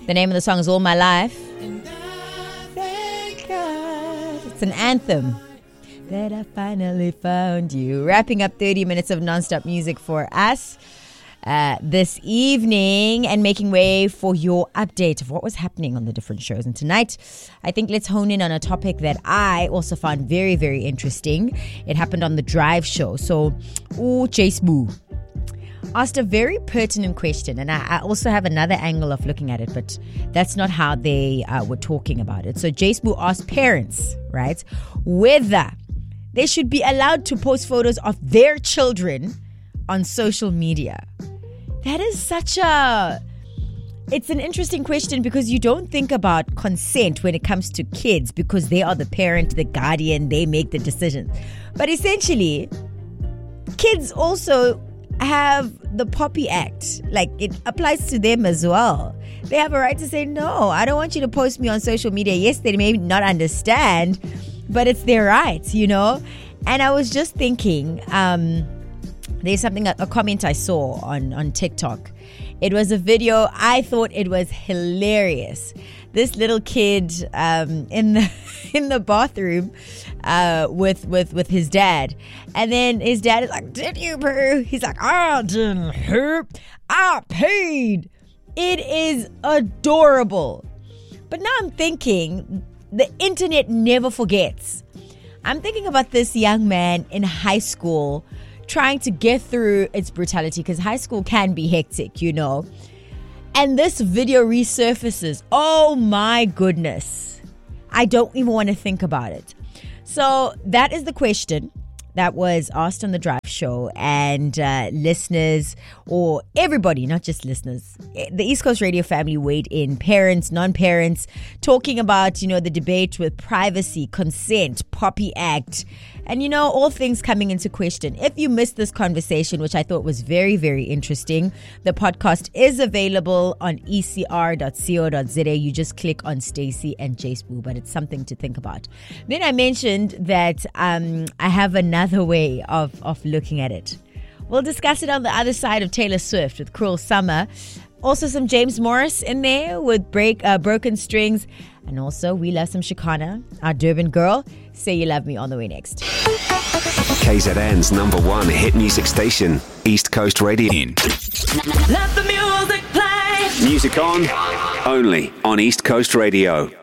The name of the song is All My Life. Thank God. It's an anthem. That I finally found you. Wrapping up 30 minutes of non-stop music for us this evening and making way for your update of what was happening on the different shows. And tonight, I think let's hone in on a topic that I also found very, very interesting. It happened on the Drive show. So, Jaceboo asked a very pertinent question, and I also have another angle of looking at it, but that's not how they were talking about it. So Jaceboo asked parents, right, whether they should be allowed to post photos of their children on social media. That is it's an interesting question because you don't think about consent when it comes to kids because they are the parent, the guardian, they make the decisions. But essentially, kids also have the Poppy Act. Like, it applies to them as well. They have a right to say, no, I don't want you to post me on social media. Yes, they may not understand, but it's their right, you know? And I was just thinking, there's a comment I saw on TikTok. It was a video. I thought it was hilarious. This little kid in the bathroom with his dad, and then his dad is like, "Did you poo?" He's like, "I didn't poop. I peed." It is adorable. But now I'm thinking, the internet never forgets. I'm thinking about this young man in high school trying to get through its brutality, because high school can be hectic, you know. And this video resurfaces. Oh my goodness. I don't even want to think about it. So that is the question that was asked on the Drive show, and listeners, or everybody, not just listeners, the East Coast Radio family weighed in, parents, non-parents, talking about, you know, the debate with privacy, consent, Poppy Act, and, you know, all things coming into question. If you missed this conversation, which I thought was very, very interesting, the podcast is available on ecr.co.za. You just click on Stacey and Jaceboo, but it's something to think about. Then I mentioned that I have another way of looking at it. We'll discuss it on the other side of Taylor Swift with Cruel Summer. Also some James Morris in there with Broken Strings. And also we love some Shikana, our Durban girl. Say You Love Me on the way next. KZN's #1 hit music station, East Coast Radio. Let the music play. Music on, only on East Coast Radio.